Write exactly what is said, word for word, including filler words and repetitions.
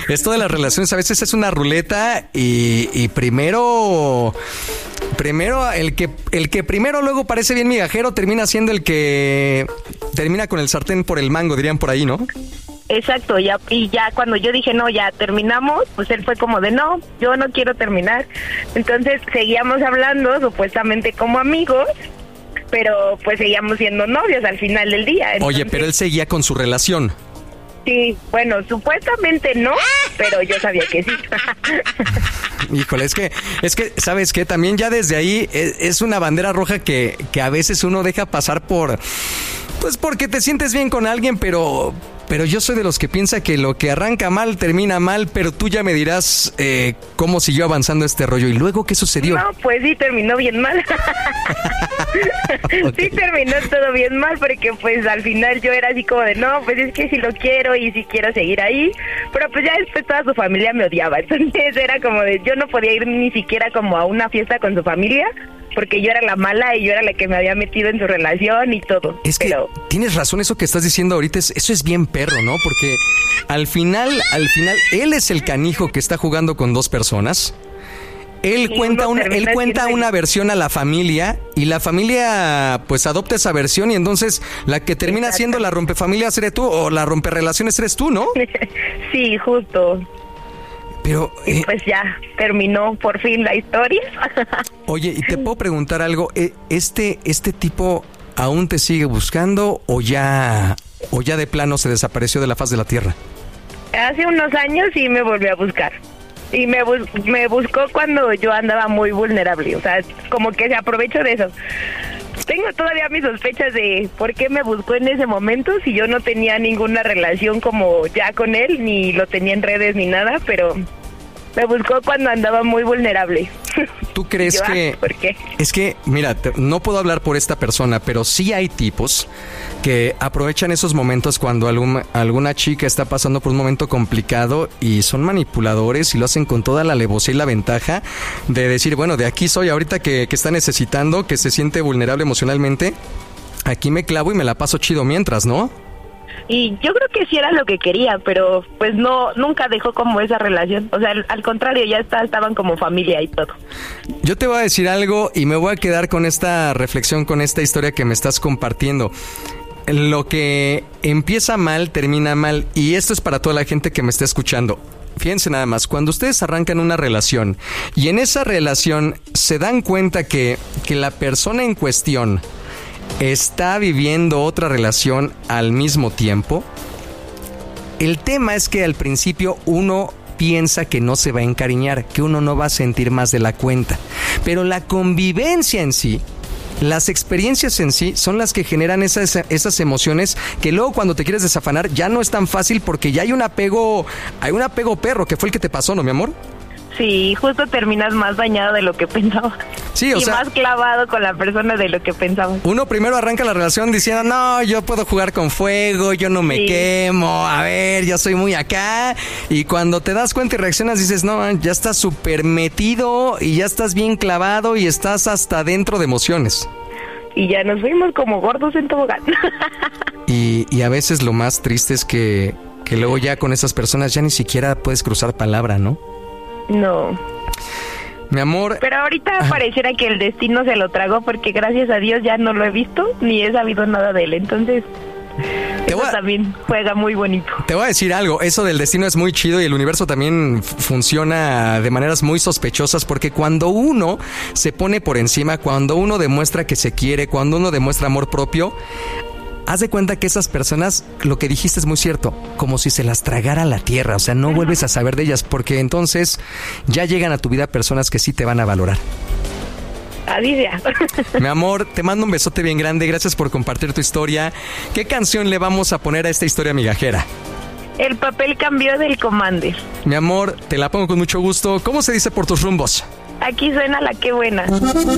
Esto de las relaciones a veces es una ruleta y, y primero... Primero, el que el que primero luego parece bien migajero termina siendo el que termina con el sartén por el mango, dirían por ahí, ¿no? Exacto, ya, y ya cuando yo dije, no, ya terminamos, pues él fue como de, no, yo no quiero terminar. Entonces seguíamos hablando, supuestamente como amigos, pero pues seguíamos siendo novios al final del día. Entonces, oye, pero él seguía con su relación. Sí, bueno, supuestamente no, pero yo sabía que sí. Híjole, es que, es que, ¿sabes qué? También ya desde ahí es, es una bandera roja que, que a veces uno deja pasar por, pues porque te sientes bien con alguien, pero, pero yo soy de los que piensa que lo que arranca mal termina mal, pero tú ya me dirás eh, cómo siguió avanzando este rollo. ¿Y luego qué sucedió? No, pues sí, terminó bien mal. Okay. Sí, terminó todo bien mal, porque pues al final yo era así como de, no, pues es que sí lo quiero y sí quiero seguir ahí, pero pues ya después toda su familia me odiaba, entonces era como de, yo no podía ir ni siquiera como a una fiesta con su familia, porque yo era la mala y yo era la que me había metido en su relación y todo. Es que pero... tienes razón, eso que estás diciendo ahorita, es, eso es bien perro, ¿no? Porque al final, al final, él es el canijo que está jugando con dos personas. Él sí, cuenta una, él cuenta una versión a la familia y la familia pues adopta esa versión y entonces la que termina Exacto. siendo la rompefamilias eres tú o la romperrelaciones eres tú, ¿no? Sí, justo. Pero, y eh, pues ya terminó por fin la historia. Oye, y te puedo preguntar algo, ¿este, este tipo aún te sigue buscando o ya, o ya de plano se desapareció de la faz de la tierra? Hace unos años sí me volvió a buscar. Y me, bus- me buscó cuando yo andaba muy vulnerable, o sea, como que se aprovechó de eso. Tengo todavía mis sospechas de por qué me buscó en ese momento, si yo no tenía ninguna relación como ya con él, ni lo tenía en redes ni nada, pero me buscó cuando andaba muy vulnerable. ¿Tú crees yo, que...? ¿Por qué? Es que, mira, te, no puedo hablar por esta persona, pero sí hay tipos que aprovechan esos momentos cuando algún, alguna chica está pasando por un momento complicado y son manipuladores y lo hacen con toda la alevosía y la ventaja de decir, bueno, de aquí soy ahorita que, que está necesitando, que se siente vulnerable emocionalmente, aquí me clavo y me la paso chido mientras, ¿no? Y yo creo que sí era lo que quería, pero pues no, nunca dejó como esa relación. O sea, al, al contrario, ya está, estaban como familia y todo. Yo te voy a decir algo y me voy a quedar con esta reflexión, con esta historia que me estás compartiendo. Lo que empieza mal, termina mal. Y esto es para toda la gente que me está escuchando. Fíjense nada más, cuando ustedes arrancan una relación y en esa relación se dan cuenta que, que la persona en cuestión está viviendo otra relación al mismo tiempo, el tema es que al principio uno piensa que no se va a encariñar, que uno no va a sentir más de la cuenta, pero la convivencia en sí, las experiencias en sí son las que generan esas, esas emociones que luego cuando te quieres desafanar ya no es tan fácil porque ya hay un apego, hay un apego perro, que fue el que te pasó, ¿no, mi amor? Sí, justo terminas más dañado de lo que pensaba. Sí, o y sea, más clavado con la persona de lo que pensaba. Uno primero arranca la relación diciendo, no, yo puedo jugar con fuego, yo no me sí. quemo, a ver, yo soy muy acá. Y cuando te das cuenta y reaccionas dices, no, ya estás súper metido y ya estás bien clavado y estás hasta dentro de emociones. Y ya nos fuimos como gordos en tobogán. y, y a veces lo más triste es que, que luego ya con esas personas ya ni siquiera puedes cruzar palabra, ¿no? No. Mi amor. Pero ahorita Ajá. pareciera que el destino se lo tragó porque gracias a Dios ya no lo he visto ni he sabido nada de él. Entonces, te eso a... también juega muy bonito. Te voy a decir algo, eso del destino es muy chido y el universo también f- funciona de maneras muy sospechosas porque cuando uno se pone por encima, cuando uno demuestra que se quiere, cuando uno demuestra amor propio, haz de cuenta que esas personas, lo que dijiste es muy cierto, como si se las tragara la tierra, o sea, no vuelves a saber de ellas, porque entonces ya llegan a tu vida personas que sí te van a valorar. Así sea. Mi amor, te mando un besote bien grande, gracias por compartir tu historia. ¿Qué canción le vamos a poner a esta historia migajera? El papel cambió del Commander. Mi amor, te la pongo con mucho gusto. ¿Cómo se dice por tus rumbos? Aquí suena la Qué Buena.